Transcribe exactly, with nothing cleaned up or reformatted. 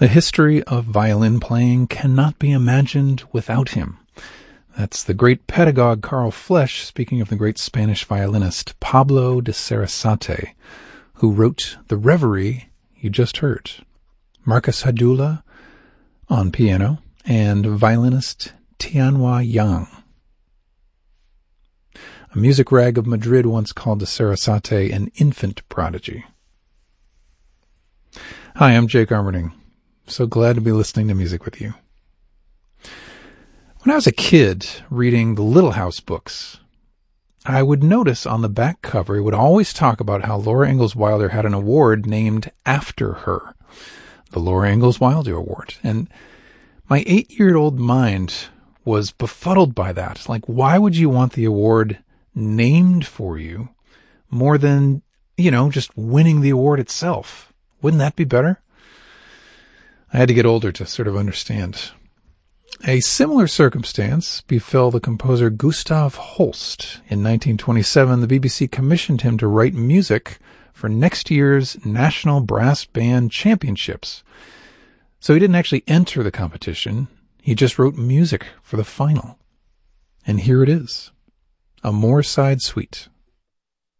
The history of violin playing cannot be imagined without him. That's the great pedagogue Carl Flesch speaking of the great Spanish violinist Pablo de Sarasate, who wrote the Reverie you just heard. Marcus Hadula on piano and violinist Tianhua Yang. A music rag of Madrid once called de Sarasate an infant prodigy. Hi, I'm Jake Armerding. So glad to be listening to music with you. When I was a kid reading the Little House books, I would notice on the back cover it would always talk about how Laura Ingalls Wilder had an award named after her, the Laura Ingalls Wilder Award. And my eight-year-old mind was befuddled by that. Like, why would you want the award named for you more than, you know, just winning the award itself? Wouldn't that be better? I had to get older to sort of understand. A similar circumstance befell the composer Gustav Holst. In nineteen twenty-seven, the B B C commissioned him to write music for next year's National Brass Band Championships. So he didn't actually enter the competition. He just wrote music for the final. And here it is, a Moorside Suite.